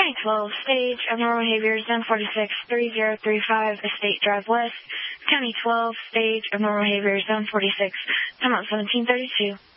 County 12, stage abnormal behavior, zone 46, 3035 Estate Drive West. County 12, stage abnormal behavior, zone 46, timeout 1732.